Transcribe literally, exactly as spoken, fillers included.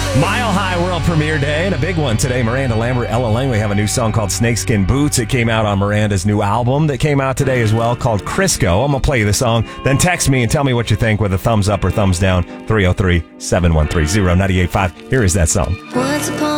Mile High World Premiere Day, and a big one today. Miranda Lambert, Ella Langley have a new song called Snakeskin Boots. It came out on Miranda's new album that came out today as well called Crisco. I'm going to play you the song. Then text me and tell me what you think with a thumbs up or thumbs down. three oh three, seven one three, oh nine eight five. Here is that song. Once upon